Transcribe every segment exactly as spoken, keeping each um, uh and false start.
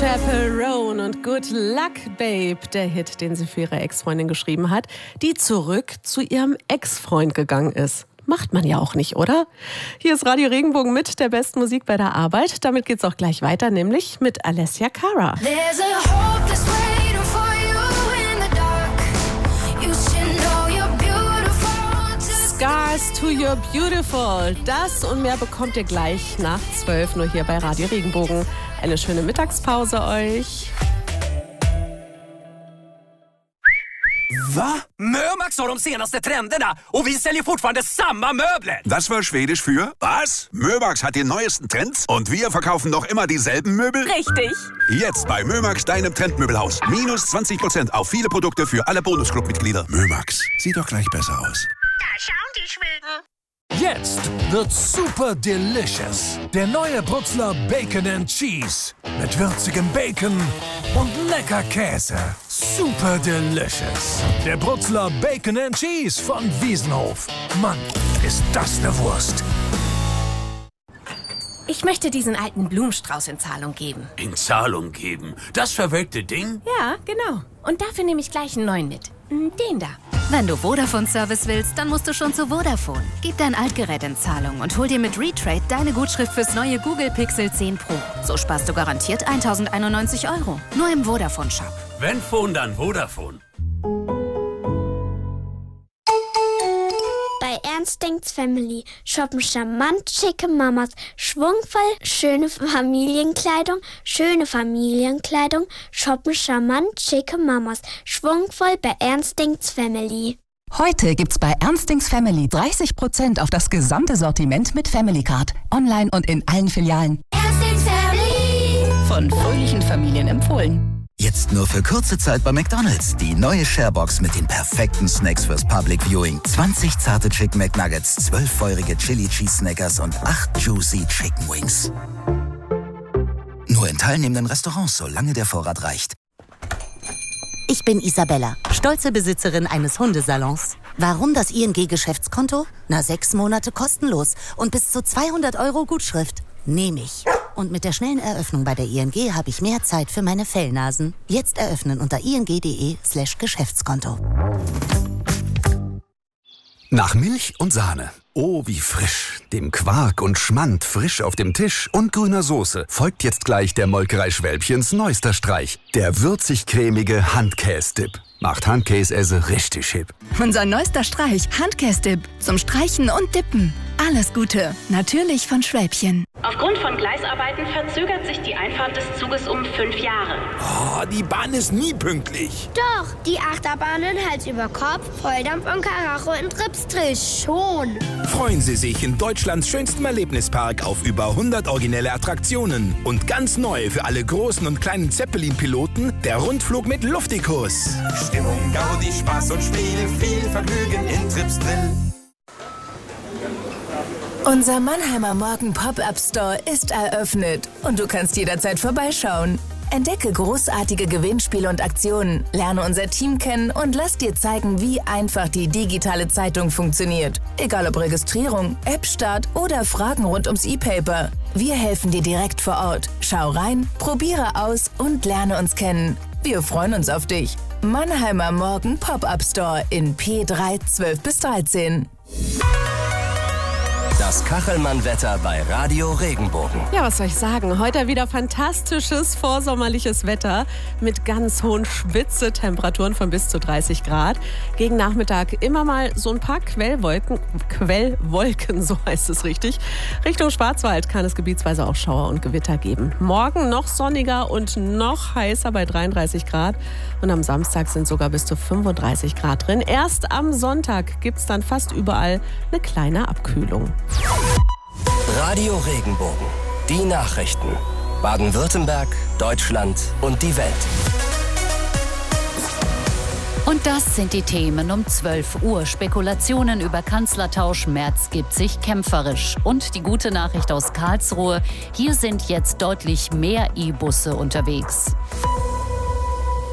Chaperone und Good Luck Babe, der Hit, den sie für ihre Ex-Freundin geschrieben hat, die zurück zu ihrem Ex-Freund gegangen ist. Macht man ja auch nicht, oder? Hier ist Radio Regenbogen mit der besten Musik bei der Arbeit. Damit geht's auch gleich weiter, nämlich mit Alessia Cara. Scars to Your Beautiful. Das und mehr bekommt ihr gleich nach zwölf, nur hier bei Radio Regenbogen. Eine schöne Mittagspause euch. Va? Mömax har de senaste trenderna och vi säljer fortfarande samma möbler. Das war Schwedisch für was? Mömax hat die neuesten Trends und wir verkaufen noch immer dieselben Möbel? Richtig. Jetzt bei Mömax, deinem Trendmöbelhaus. Minus zwanzig Prozent auf viele Produkte für alle Bonusclub-Mitglieder. Mömax, sieht doch gleich besser aus. Da schauen die Schweden. Jetzt wird's super delicious. Der neue Brutzler Bacon and Cheese. Mit würzigem Bacon und lecker Käse. Super delicious. Der Brutzler Bacon and Cheese von Wiesenhof. Mann, ist das eine Wurst. Ich möchte diesen alten Blumenstrauß in Zahlung geben. In Zahlung geben? Das verwelkte Ding? Ja, genau. Und dafür nehme ich gleich einen neuen mit. Den da. Wenn du Vodafone-Service willst, dann musst du schon zu Vodafone. Gib dein Altgerät in Zahlung und hol dir mit Retrade deine Gutschrift fürs neue Google Pixel zehn Pro. So sparst du garantiert tausendeinundneunzig Euro. Nur im Vodafone-Shop. Wenn Phone, dann Vodafone. Bei Ernst Denkt's Family shoppen charmant schicke Mamas, schwungvoll schöne Familienkleidung, schöne Familienkleidung, shoppen charmant schicke Mamas, schwungvoll bei Ernst Denkt's Family. Heute gibt's bei Ernst Denkt's Family dreißig Prozent auf das gesamte Sortiment mit Family Card. Online und in allen Filialen. Ernst Denkt's Family. Von fröhlichen Familien empfohlen. Jetzt nur für kurze Zeit bei McDonald's. Die neue Sharebox mit den perfekten Snacks fürs Public Viewing. zwanzig zarte Chicken McNuggets, zwölf feurige Chili Cheese Snackers und acht Juicy Chicken Wings. Nur in teilnehmenden Restaurants, solange der Vorrat reicht. Ich bin Isabella, stolze Besitzerin eines Hundesalons. Warum das I N G-Geschäftskonto? Na, sechs Monate kostenlos und bis zu zweihundert Euro Gutschrift. Nehme ich. Und mit der schnellen Eröffnung bei der I N G habe ich mehr Zeit für meine Fellnasen. Jetzt eröffnen unter ing.de slash Geschäftskonto. Nach Milch und Sahne. Oh, wie frisch. Dem Quark und Schmand frisch auf dem Tisch und grüner Soße folgt jetzt gleich der Molkerei Schwälbchens neuester Streich. Der würzig-cremige Handkäse-Dip. Macht Handkäse richtig hip. Unser neuester Streich, Handkäse-Dip. Zum Streichen und Dippen. Alles Gute. Natürlich von Schwälbchen. Aufgrund von Gleisarbeiten verzögert sich die Einfahrt des Zuges um fünf Jahre. Oh, die Bahn ist nie pünktlich. Doch, die Achterbahnen Hals über Kopf, Volldampf und Karacho in Tripstrich schon. Freuen Sie sich in Deutschlands schönstem Erlebnispark auf über hundert originelle Attraktionen. Und ganz neu für alle großen und kleinen Zeppelin-Piloten der Rundflug mit Luftikus. Stimmung, Gaudi, Spaß und Spiel, viel Vergnügen in Tripsdrill. Unser Mannheimer Morgen Pop-Up Store ist eröffnet und du kannst jederzeit vorbeischauen. Entdecke großartige Gewinnspiele und Aktionen, lerne unser Team kennen und lass dir zeigen, wie einfach die digitale Zeitung funktioniert. Egal ob Registrierung, App-Start oder Fragen rund ums E-Paper. Wir helfen dir direkt vor Ort. Schau rein, probiere aus und lerne uns kennen. Wir freuen uns auf dich. Mannheimer Morgen Pop-Up Store in P drei zwölf bis dreizehn. Das Kachelmann-Wetter bei Radio Regenbogen. Ja, was soll ich sagen? Heute wieder fantastisches vorsommerliches Wetter mit ganz hohen Spitze-Temperaturen von bis zu dreißig Grad. Gegen Nachmittag immer mal so ein paar Quellwolken, Quellwolken, so heißt es richtig. Richtung Schwarzwald kann es gebietsweise auch Schauer und Gewitter geben. Morgen noch sonniger und noch heißer bei dreiunddreißig Grad. Und am Samstag sind sogar bis zu fünfunddreißig Grad drin. Erst am Sonntag gibt es dann fast überall eine kleine Abkühlung. Radio Regenbogen. Die Nachrichten. Baden-Württemberg, Deutschland und die Welt. Und das sind die Themen um zwölf Uhr. Spekulationen über Kanzlertausch. Merz gibt sich kämpferisch. Und die gute Nachricht aus Karlsruhe. Hier sind jetzt deutlich mehr E-Busse unterwegs.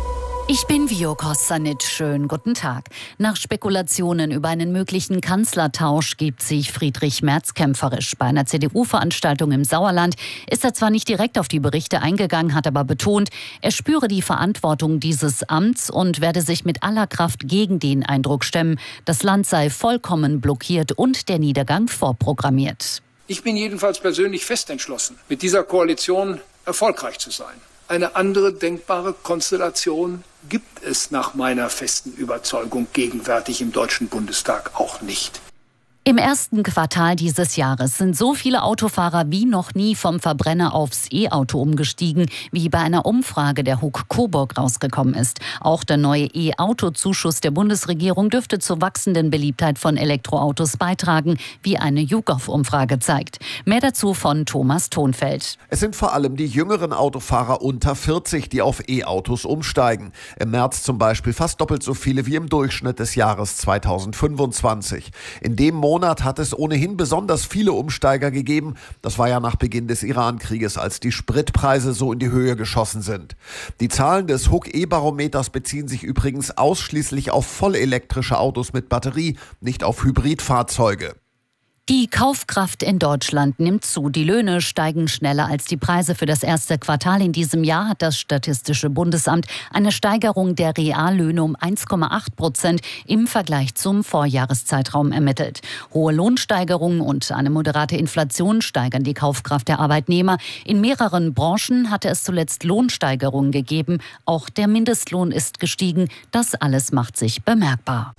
Ich bin Vio Kostanic. Schönen guten Tag. Nach Spekulationen über einen möglichen Kanzlertausch gibt sich Friedrich Merz kämpferisch. Bei einer C D U-Veranstaltung im Sauerland ist er zwar nicht direkt auf die Berichte eingegangen, hat aber betont, er spüre die Verantwortung dieses Amts und werde sich mit aller Kraft gegen den Eindruck stemmen, das Land sei vollkommen blockiert und der Niedergang vorprogrammiert. Ich bin jedenfalls persönlich fest entschlossen, mit dieser Koalition erfolgreich zu sein. Eine andere denkbare Konstellation gibt es nach meiner festen Überzeugung gegenwärtig im Deutschen Bundestag auch nicht. Im ersten Quartal dieses Jahres sind so viele Autofahrer wie noch nie vom Verbrenner aufs E-Auto umgestiegen, wie bei einer Umfrage der H U K Coburg rausgekommen ist. Auch der neue E-Auto-Zuschuss der Bundesregierung dürfte zur wachsenden Beliebtheit von Elektroautos beitragen, wie eine YouGov-Umfrage zeigt. Mehr dazu von Thomas Thonfeld. Es sind vor allem die jüngeren Autofahrer unter vierzig, die auf E-Autos umsteigen. Im März zum Beispiel fast doppelt so viele wie im Durchschnitt des Jahres zweitausendfünfundzwanzig. In dem Monat hat es ohnehin besonders viele Umsteiger gegeben. Das war ja nach Beginn des Iran-Krieges, als die Spritpreise so in die Höhe geschossen sind. Die Zahlen des H U K E-Barometers beziehen sich übrigens ausschließlich auf vollelektrische Autos mit Batterie, nicht auf Hybridfahrzeuge. Die Kaufkraft in Deutschland nimmt zu. Die Löhne steigen schneller als die Preise. Für das erste Quartal in diesem Jahr hat das Statistische Bundesamt eine Steigerung der Reallöhne um eins Komma acht Prozent im Vergleich zum Vorjahreszeitraum ermittelt. Hohe Lohnsteigerungen und eine moderate Inflation steigern die Kaufkraft der Arbeitnehmer. In mehreren Branchen hatte es zuletzt Lohnsteigerungen gegeben. Auch der Mindestlohn ist gestiegen. Das alles macht sich bemerkbar.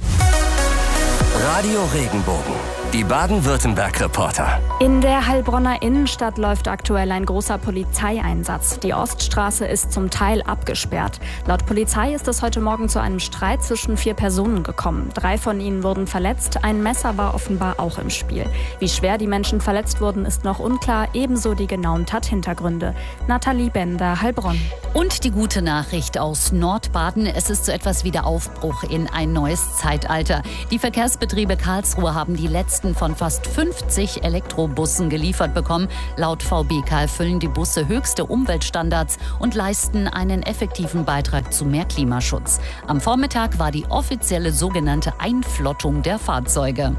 Radio Regenbogen. Die Baden-Württemberg-Reporter. In der Heilbronner Innenstadt läuft aktuell ein großer Polizeieinsatz. Die Oststraße ist zum Teil abgesperrt. Laut Polizei ist es heute Morgen zu einem Streit zwischen vier Personen gekommen. Drei von ihnen wurden verletzt. Ein Messer war offenbar auch im Spiel. Wie schwer die Menschen verletzt wurden, ist noch unklar. Ebenso die genauen Tathintergründe. Nathalie Bender, Heilbronn. Und die gute Nachricht aus Nordbaden. Es ist so etwas wie der Aufbruch in ein neues Zeitalter. Die Verkehrsbetriebe Karlsruhe haben die letzten von fast fünfzig Elektrobussen geliefert bekommen. Laut V B K erfüllen die Busse höchste Umweltstandards und leisten einen effektiven Beitrag zu mehr Klimaschutz. Am Vormittag war die offizielle sogenannte Einflottung der Fahrzeuge.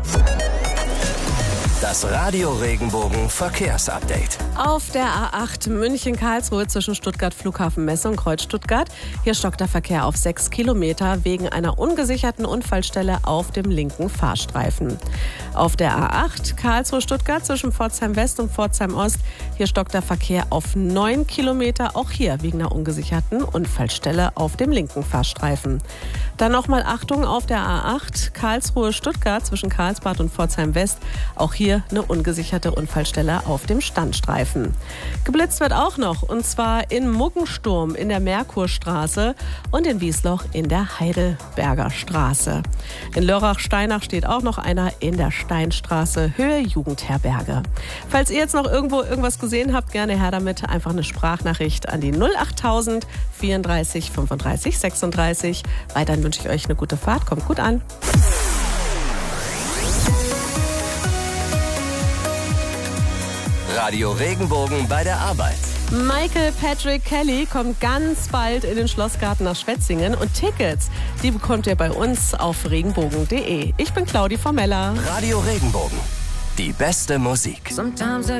Das Radio Regenbogen Verkehrsupdate. Auf der A acht München-Karlsruhe zwischen Stuttgart Flughafen Messe und Kreuz Stuttgart. Hier stockt der Verkehr auf sechs Kilometer wegen einer ungesicherten Unfallstelle auf dem linken Fahrstreifen. Auf der A acht Karlsruhe-Stuttgart zwischen Pforzheim West und Pforzheim Ost. Hier stockt der Verkehr auf neun Kilometer. Auch hier wegen einer ungesicherten Unfallstelle auf dem linken Fahrstreifen. Dann nochmal Achtung auf der A acht Karlsruhe-Stuttgart zwischen Karlsbad und Pforzheim West. Auch hier eine ungesicherte Unfallstelle auf dem Standstreifen. Geblitzt wird auch noch, und zwar in Muggensturm in der Merkurstraße und in Wiesloch in der Heidelberger Straße. In Lörrach-Steinach steht auch noch einer in der Steinstraße, Höhe Jugendherberge. Falls ihr jetzt noch irgendwo irgendwas gesehen habt, gerne her damit. Einfach eine Sprachnachricht an die null achttausend vierunddreißig fünfunddreißig sechsunddreißig. Weiterhin wünsche ich euch eine gute Fahrt. Kommt gut an. Radio Regenbogen bei der Arbeit. Michael Patrick Kelly kommt ganz bald in den Schlossgarten nach Schwetzingen und Tickets, die bekommt ihr bei uns auf regenbogen punkt de. Ich bin Claudi Formella. Radio Regenbogen. Die beste Musik.